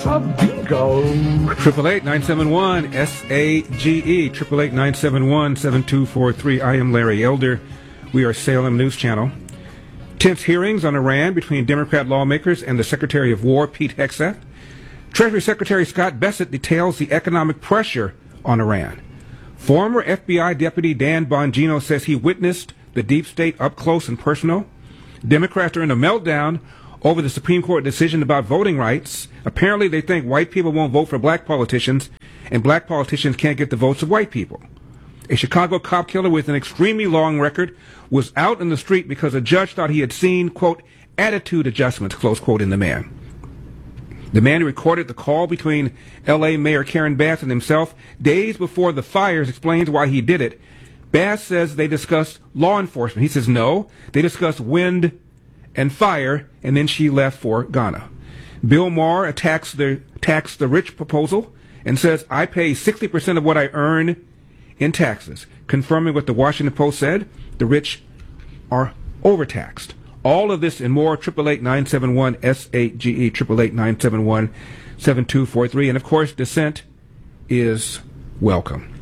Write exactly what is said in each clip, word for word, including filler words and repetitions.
a bingo. Triple eight nine seven one S A G E. Triple eight nine seven one seven two four three. I am Larry Elder. We are Salem News Channel. Tense hearings on Iran between Democrat lawmakers and the Secretary of War, Pete Hegseth. Treasury Secretary Scott Bessent details the economic pressure on Iran. Former F B I Deputy Dan Bongino says he witnessed the deep state up close and personal. Democrats are in a meltdown over the Supreme Court decision about voting rights. Apparently they think white people won't vote for black politicians, and black politicians can't get the votes of white people. A Chicago cop killer with an extremely long record was out in the street because a judge thought he had seen, quote, attitude adjustments, close quote, in the man. The man who recorded the call between L A Mayor Karen Bass and himself days before the fires explains why he did it. Bass says they discussed law enforcement. He says no, they discussed wind and fire, and then she left for Ghana. Bill Maher attacks the tax the rich proposal and says, I pay sixty percent of what I earn in taxes, confirming what the Washington Post said, the rich are overtaxed. All of this and more, triple eight nine seven one S A G E, triple eight nine seven one seven two four three. And of course, dissent is welcome.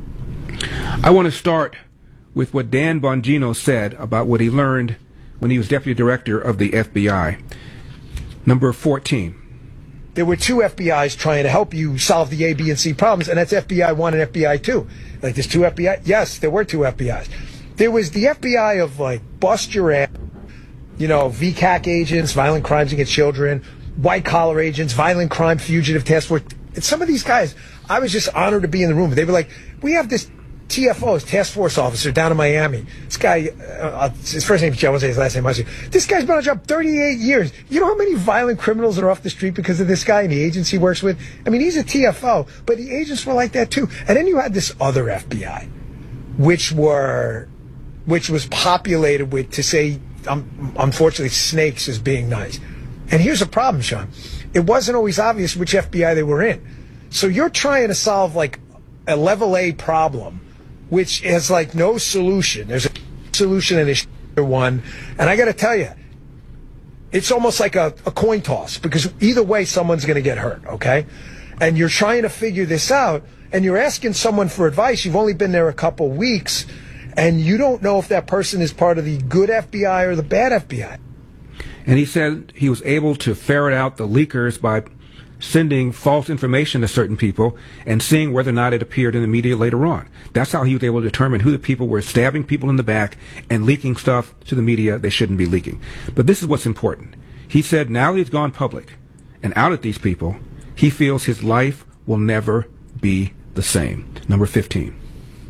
I want to start with what Dan Bongino said about what he learned when he was deputy director of the F B I. Number fourteen. There were two F B Is trying to help you solve the A, B, and C problems, and that's F B I one and F B I two. Like, there's two F B I? Yes, there were two F B Is. There was the F B I of, like, bust your ass, you know, V CAC agents, violent crimes against children, white-collar agents, violent crime fugitive task force. And some of these guys, I was just honored to be in the room. They were like, we have this T F O, task force officer down in Miami. This guy, uh, his first name is Joe, I won't say his last name. This guy's been on the job thirty-eight years. You know how many violent criminals are off the street because of this guy and the agents he works with? I mean, he's a T F O, but the agents were like that too. And then you had this other F B I, which were, which was populated with, to say, um, unfortunately, snakes as being nice. And here's a problem, Sean. It wasn't always obvious which F B I they were in. So you're trying to solve like a level A problem, which has like no solution. There's a solution in this one. And I got to tell you, it's almost like a, a coin toss, because either way, someone's going to get hurt, okay? And you're trying to figure this out, and you're asking someone for advice. You've only been there a couple weeks, and you don't know if that person is part of the good F B I or the bad F B I. And he said he was able to ferret out the leakers by sending false information to certain people and seeing whether or not it appeared in the media later on. That's how he was able to determine who the people were stabbing people in the back and leaking stuff to the media they shouldn't be leaking. But this is what's important. He said now he's gone public and out at these people, he feels his life will never be the same. Number fifteen.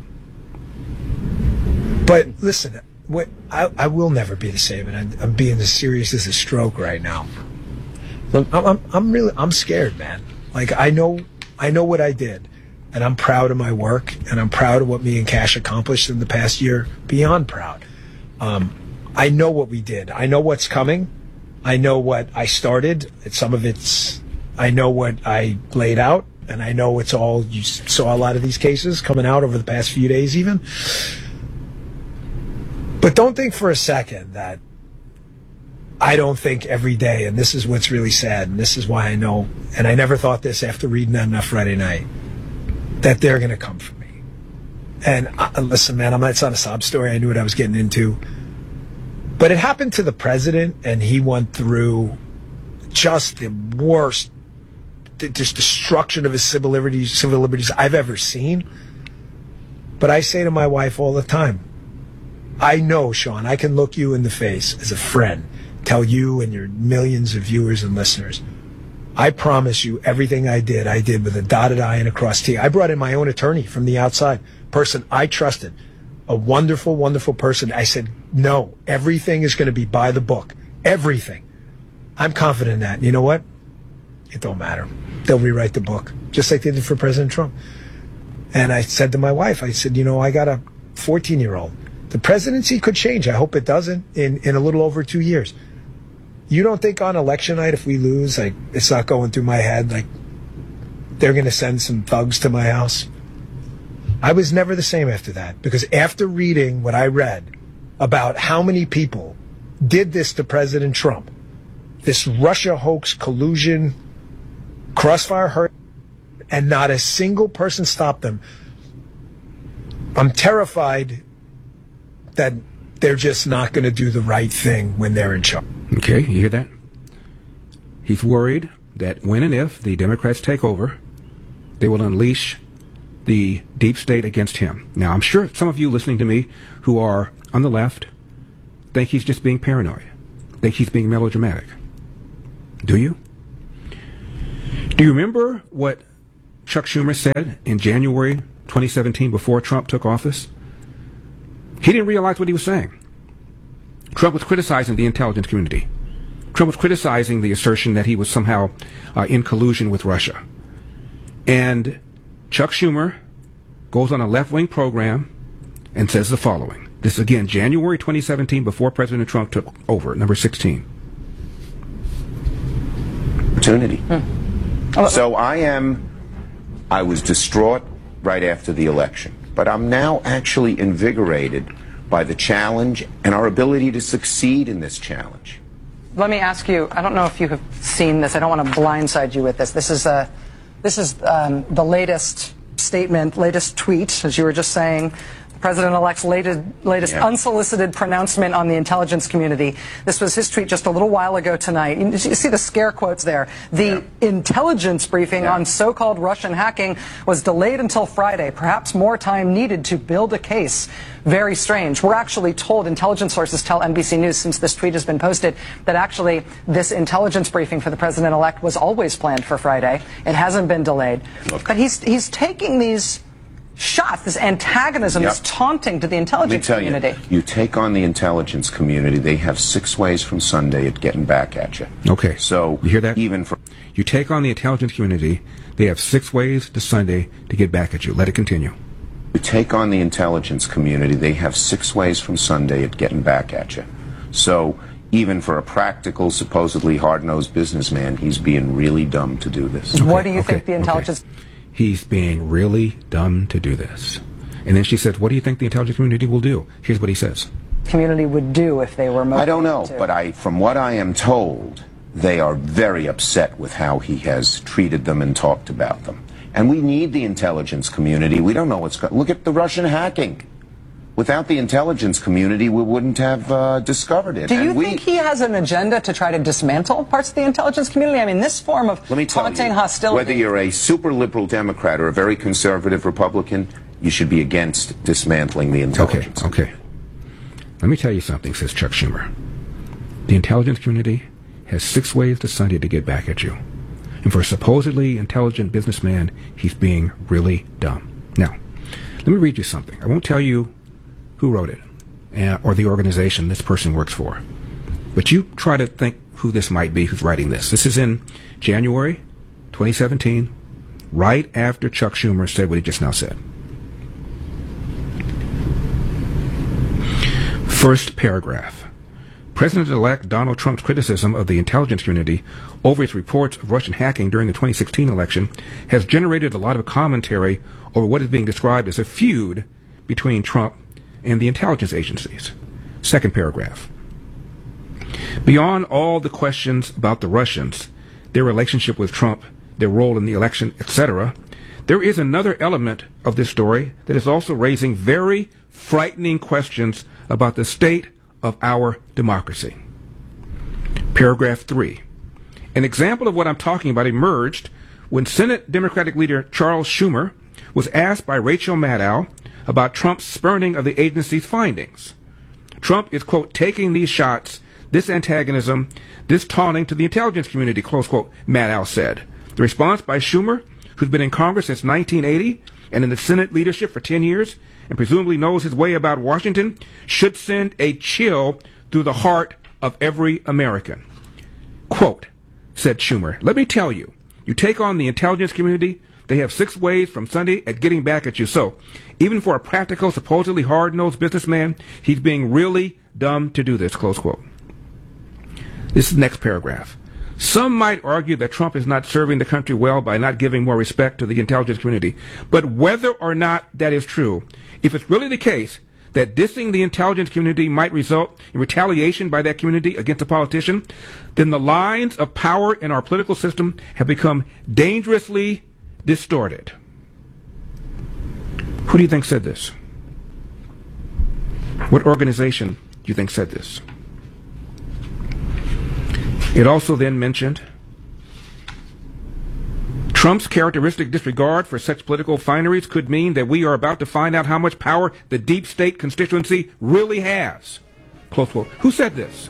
But listen, what, I, I will never be the same, and I'm, I'm being as serious as a stroke right now. Look, I'm, I'm, I'm really, I'm scared, man. Like, I know, I know what I did, and I'm proud of my work, and I'm proud of what me and Cash accomplished in the past year. Beyond proud. Um, I know what we did. I know what's coming. I know what I started. Some of it's, I know what I laid out, and I know it's all, you saw a lot of these cases coming out over the past few days even. But don't think for a second that I don't think every day, and this is what's really sad, and this is why I know, and I never thought this after reading that enough Friday night, that they're going to come for me. And uh, listen, man, I'm not, it's not a sob story. I knew what I was getting into. But it happened to the president, and he went through just the worst, just destruction of his civil liberties, civil liberties I've ever seen. But I say to my wife all the time, I know, Sean, I can look you in the face as a friend, tell you and your millions of viewers and listeners, I promise you everything I did, I did with a dotted I and a crossed T. I brought in my own attorney from the outside, person I trusted, a wonderful, wonderful person. I said, no, everything is going to be by the book. Everything. I'm confident in that. And you know what? It don't matter. They'll rewrite the book, just like they did for President Trump. And I said to my wife, I said, you know, I got a fourteen-year-old. The presidency could change. I hope it doesn't in, in a little over two years. You don't think on election night, if we lose, like, it's not going through my head, like, they're going to send some thugs to my house? I was never the same after that, because after reading what I read about how many people did this to President Trump, this Russia hoax collusion Crossfire hurt, and not a single person stopped them. I'm terrified that they're just not going to do the right thing when they're in charge. Okay, you hear that? He's worried that when and if the Democrats take over, they will unleash the deep state against him. Now, I'm sure some of you listening to me who are on the left think he's just being paranoid, think he's being melodramatic. Do you? Do you remember what Chuck Schumer said in January twenty seventeen before Trump took office? He didn't realize what he was saying. Trump was criticizing the intelligence community. Trump was criticizing the assertion that he was somehow uh, in collusion with Russia. And Chuck Schumer goes on a left-wing program and says the following. This is, again, January twenty seventeen, before President Trump took over, number sixteen. Opportunity. Hmm. So I am, I was distraught right after the election, but I'm now actually invigorated by the challenge and our ability to succeed in this challenge. Let me ask you, I don't know if you have seen this. I don't want to blindside you with this. This is, a, this is um, the latest statement, latest tweet, as you were just saying. President-elect's latest, latest yeah. unsolicited pronouncement on the intelligence community. This was his tweet just a little while ago tonight. You see the scare quotes there. The yeah. intelligence briefing yeah. on so-called Russian hacking was delayed until Friday. Perhaps more time needed to build a case. Very strange. We're actually told, intelligence sources tell N B C News since this tweet has been posted, that actually this intelligence briefing for the president-elect was always planned for Friday. It hasn't been delayed. Look. But he's, he's taking these shots, this antagonism, yep. this taunting to the intelligence Let me tell community. You, you take on the intelligence community, they have six ways from Sunday at getting back at you. Okay. So you hear that? Even for you take on the intelligence community, they have six ways to Sunday to get back at you. Let it continue. You take on the intelligence community, they have six ways from Sunday at getting back at you. So even for a practical, supposedly hard-nosed businessman, he's being really dumb to do this. Okay, what do you okay, think the intelligence... Okay. He's being really dumb to do this. And then she says, what do you think the intelligence community will do? Here's what he says. Community would do if they were motivated I don't know, to. but I, from what I am told, they are very upset with how he has treated them and talked about them. And we need the intelligence community. We don't know what's going on. Look at the Russian hacking. Without the intelligence community, we wouldn't have uh, discovered it. Do you and we, think he has an agenda to try to dismantle parts of the intelligence community? I mean, this form of Let me tell taunting you, hostility... whether you're a super liberal Democrat or a very conservative Republican, you should be against dismantling the intelligence. Okay, okay. Let me tell you something, says Chuck Schumer. The intelligence community has six ways to Sunday to get back at you. And for a supposedly intelligent businessman, he's being really dumb. Now, let me read you something. I won't tell you who wrote it, uh, or the organization this person works for. But you try to think who this might be who's writing this. This is in January twenty seventeen, right after Chuck Schumer said what he just now said. First paragraph. President-elect Donald Trump's criticism of the intelligence community over its reports of Russian hacking during the twenty sixteen election has generated a lot of commentary over what is being described as a feud between Trump and the intelligence agencies. Second paragraph. Beyond all the questions about the Russians, their relationship with Trump, their role in the election, et cetera, there is another element of this story that is also raising very frightening questions about the state of our democracy. Paragraph three. An example of what I'm talking about emerged when Senate Democratic leader Charles Schumer was asked by Rachel Maddow about Trump's spurning of the agency's findings. Trump is, quote, taking these shots, this antagonism, this taunting to the intelligence community, close quote, Maddow said. The response by Schumer, who's been in Congress since nineteen eighty and in the Senate leadership for ten years and presumably knows his way about Washington, should send a chill through the heart of every American. Quote, said Schumer, let me tell you, you take on the intelligence community, they have six ways from Sunday at getting back at you. So, even for a practical, supposedly hard-nosed businessman, he's being really dumb to do this, close quote. This is the next paragraph. Some might argue that Trump is not serving the country well by not giving more respect to the intelligence community. But whether or not that is true, if it's really the case that dissing the intelligence community might result in retaliation by that community against a politician, then the lines of power in our political system have become dangerously distorted. Who do you think said this? What organization do you think said this? It also then mentioned Trump's characteristic disregard for such political fineries could mean that we are about to find out how much power the deep state constituency really has. Close quote. Who said this?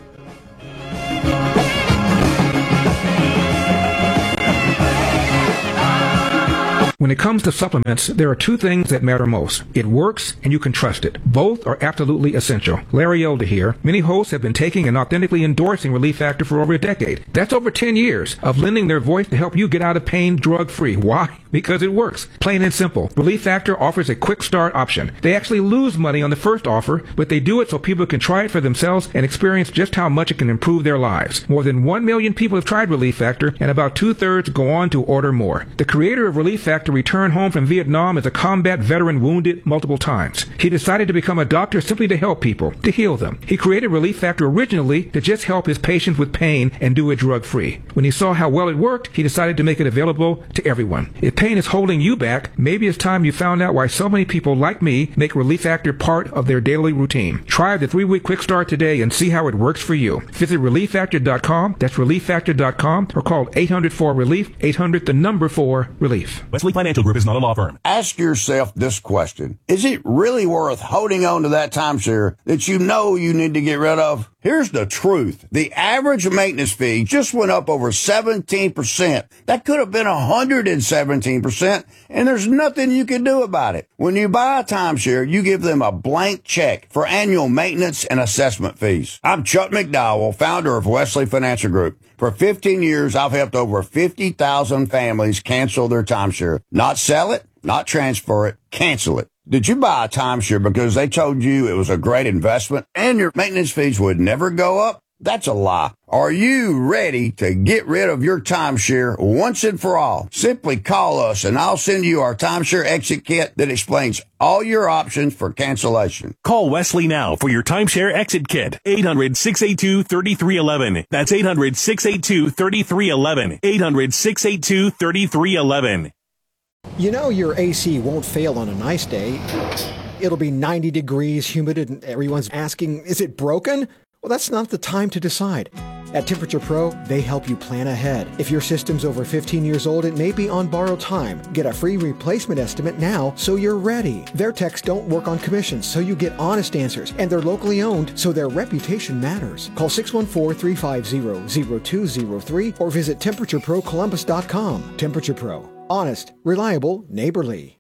When it comes to supplements, there are two things that matter most. It works and you can trust it. Both are absolutely essential. Larry Elder here. Many hosts have been taking and authentically endorsing Relief Factor for over a decade. That's over ten years of lending their voice to help you get out of pain drug-free. Why? Because it works. Plain and simple. Relief Factor offers a quick start option. They actually lose money on the first offer, but they do it so people can try it for themselves and experience just how much it can improve their lives. More than one million people have tried Relief Factor, and about two-thirds go on to order more. The creator of Relief Factor returned home from Vietnam as a combat veteran wounded multiple times. He decided to become a doctor simply to help people, to heal them. He created Relief Factor originally to just help his patients with pain and do it drug-free. When he saw how well it worked, he decided to make it available to everyone. If pain is holding you back, maybe it's time you found out why so many people like me make Relief Factor part of their daily routine. Try the three-week quick start today and see how it works for you. Visit relief factor dot com, that's relief factor dot com, or call eight hundred four relief, eight hundred the number four relief. Wesley Financial Group is not a law firm. Ask yourself this question. Is it really worth holding on to that timeshare that you know you need to get rid of? Here's the truth. The average maintenance fee just went up over seventeen percent. That could have been one hundred seventeen percent, and there's nothing you can do about it. When you buy a timeshare, you give them a blank check for annual maintenance and assessment fees. I'm Chuck McDowell, founder of Wesley Financial Group. For fifteen years, I've helped over fifty thousand families cancel their timeshare. Not sell it, not transfer it, cancel it. Did you buy a timeshare because they told you it was a great investment and your maintenance fees would never go up? That's a lie. Are you ready to get rid of your timeshare once and for all? Simply call us and I'll send you our timeshare exit kit that explains all your options for cancellation. Call Wesley now for your timeshare exit kit. eight hundred, six eight two, three three one one. That's eight hundred, six eight two, three three one one. eight hundred, six eight two, three three one one. You know your A C won't fail on a nice day. It'll be ninety degrees, humid, and everyone's asking, is it broken? Well, that's not the time to decide. At Temperature Pro, they help you plan ahead. If your system's over fifteen years old, it may be on borrowed time. Get a free replacement estimate now so you're ready. Their techs don't work on commissions, so you get honest answers. And they're locally owned, so their reputation matters. Call six one four, three five zero, zero two zero three or visit temperature pro columbus dot com. Temperature Pro. Honest, reliable, neighborly.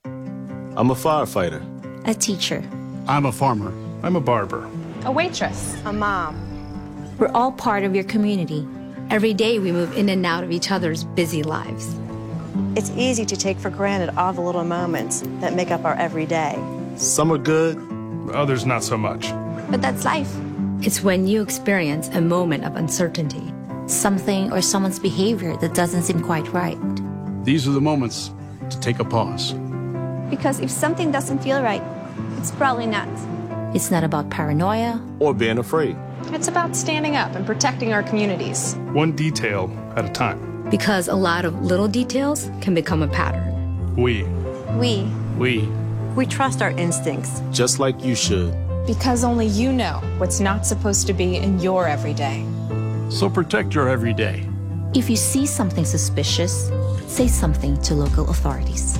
I'm a firefighter. A teacher. I'm a farmer. I'm a barber. A waitress. A mom. We're all part of your community. Every day we move in and out of each other's busy lives. It's easy to take for granted all the little moments that make up our everyday. Some are good, others not so much. But that's life. It's when you experience a moment of uncertainty, something or someone's behavior that doesn't seem quite right. These are the moments to take a pause. Because if something doesn't feel right, it's probably not. It's not about paranoia or being afraid. It's about standing up and protecting our communities. One detail at a time. Because a lot of little details can become a pattern. We. We. We. We trust our instincts. Just like you should. Because only you know what's not supposed to be in your everyday. So protect your everyday. If you see something suspicious, say something to local authorities.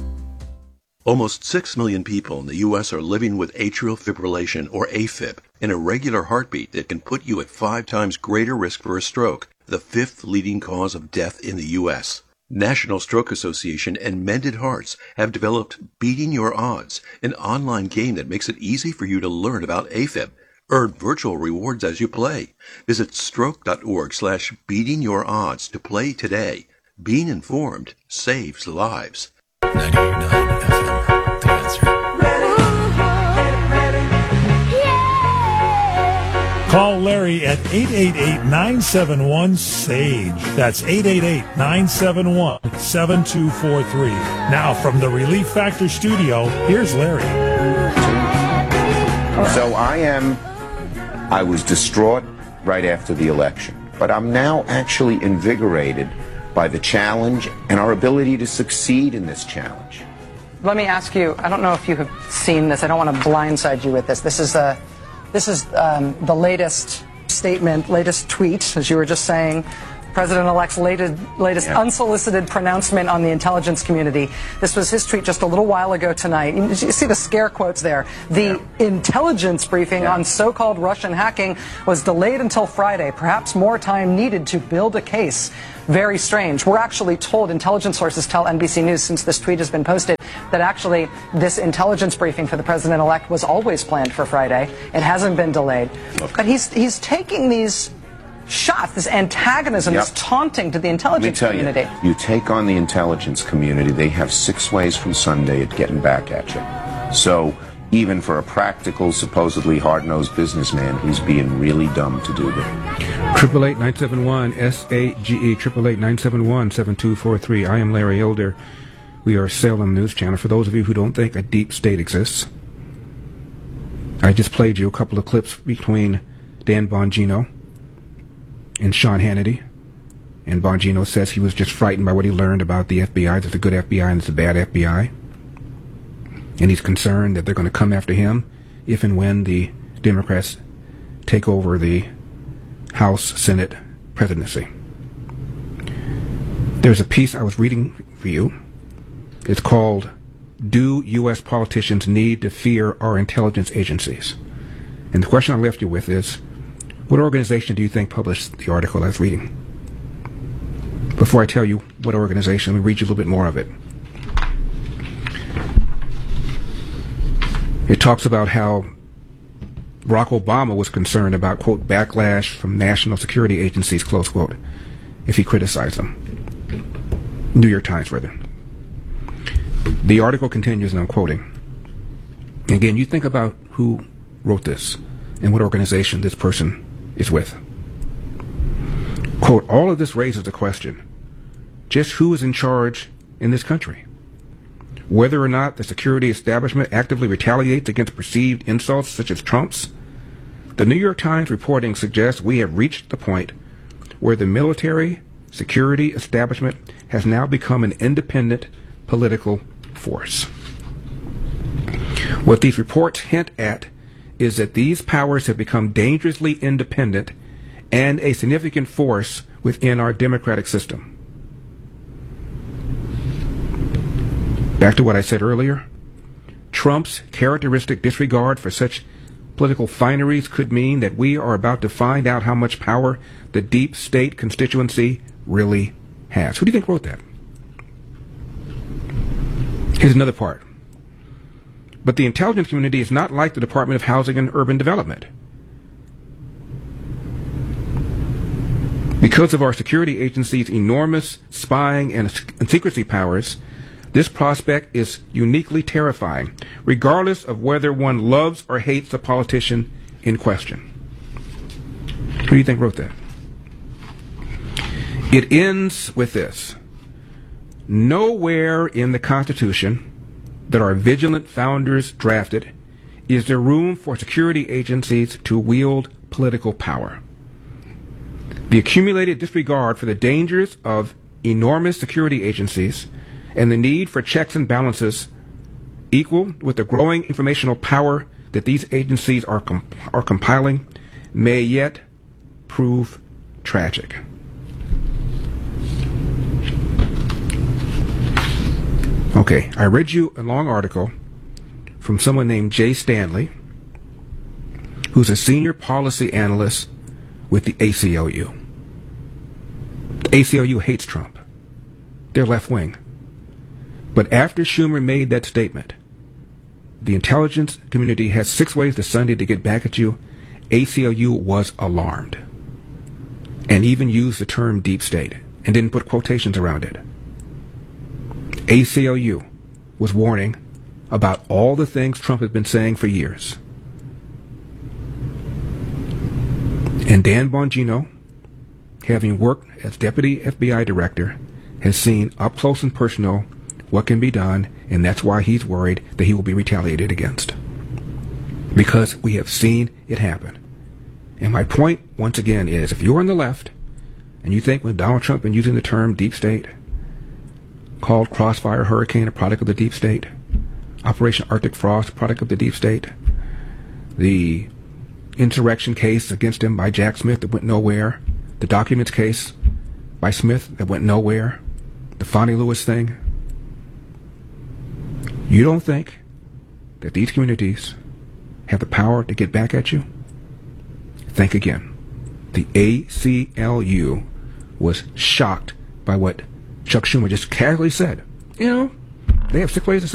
Almost six million people in the U S are living with atrial fibrillation, or AFib, an irregular heartbeat that can put you at five times greater risk for a stroke, the fifth leading cause of death in the U S National Stroke Association and Mended Hearts have developed Beating Your Odds, an online game that makes it easy for you to learn about AFib. Earn virtual rewards as you play. Visit stroke.org slash beating your odds to play today. Being informed saves lives. ninety-eight point nine F M, The Answer. Call Larry at eight eight eight, nine seven one, S A G E. That's eight eight eight, nine seven one, seven two four three. Now from the Relief Factor studio, here's Larry. So I am, I was distraught right after the election, but I'm now actually invigorated by the challenge and our ability to succeed in this challenge. Let me ask you, I don't know if you have seen this. I don't want to blindside you with this. This is, a, this is um, the latest statement, latest tweet, as you were just saying, President-elect's latest, latest yeah. unsolicited pronouncement on the intelligence community. This was his tweet just a little while ago tonight. You see the scare quotes there. The yeah. intelligence briefing yeah. on so-called Russian hacking was delayed until Friday. Perhaps more time needed to build a case. Very strange. We're actually told, intelligence sources tell N B C News since this tweet has been posted, that actually this intelligence briefing for the president-elect was always planned for Friday. It hasn't been delayed. Look. But he's, he's taking these shots, this antagonism, yep. this taunting to the intelligence Let me tell community. You, you take on the intelligence community, they have six ways from Sunday at getting back at you. So even for a practical, supposedly hard-nosed businessman who's being really dumb to do that. Triple eight nine seven one S A G E triple eight nine seven one seven two four three. I am Larry Elder. We are Salem News Channel. For those of you who don't think a deep state exists, I just played you a couple of clips between Dan Bongino and Sean Hannity. And Bongino says he was just frightened by what he learned about the F B I. There's a good F B I and there's a bad F B I. And he's concerned that they're going to come after him if and when the Democrats take over the House, Senate presidency. There's a piece I was reading for you. It's called, Do U S Politicians Need to Fear Our Intelligence Agencies? And the question I left you with is, what organization do you think published the article I was reading? Before I tell you what organization, let me read you a little bit more of it. It talks about how Barack Obama was concerned about, quote, backlash from national security agencies, close quote, if he criticized them. New York Times, rather. The article continues, and I'm quoting. Again, you think about who wrote this and what organization this person is with. Quote, all of this raises the question, just who is in charge in this country? Whether or not the security establishment actively retaliates against perceived insults such as Trump's, the New York Times reporting suggests we have reached the point where the military security establishment has now become an independent political force. What these reports hint at is that these powers have become dangerously independent and a significant force within our democratic system. Back to what I said earlier, Trump's characteristic disregard for such political fineries could mean that we are about to find out how much power the deep state constituency really has. Who do you think wrote that? Here's another part. But the intelligence community is not like the Department of Housing and Urban Development. Because of our security agency's enormous spying and secrecy powers, this prospect is uniquely terrifying, regardless of whether one loves or hates the politician in question. Who do you think wrote that? It ends with this. Nowhere in the Constitution that our vigilant founders drafted is there room for security agencies to wield political power. The accumulated disregard for the dangers of enormous security agencies and the need for checks and balances equal with the growing informational power that these agencies are, comp- are compiling may yet prove tragic. Okay, I read you a long article from someone named Jay Stanley, who's a senior policy analyst with the A C L U. The A C L U hates Trump. They're left-wing. But after Schumer made that statement, the intelligence community has six ways to Sunday to get back at you. A C L U was alarmed and even used the term deep state and didn't put quotations around it. A C L U was warning about all the things Trump has been saying for years. And Dan Bongino, having worked as deputy F B I director, has seen up close and personal what can be done, and that's why he's worried that he will be retaliated against. because we have seen it happen. And my point, once again, is if you're on the left and you think when Donald Trump been using the term deep state, called Crossfire Hurricane a product of the deep state, Operation Arctic Frost a product of the deep state, the insurrection case against him by Jack Smith that went nowhere, the documents case by Smith that went nowhere, the Fonnie Lewis thing, you don't think that these communities have the power to get back at you? Think again. The A C L U was shocked by what Chuck Schumer just casually said. You know, they have six ways to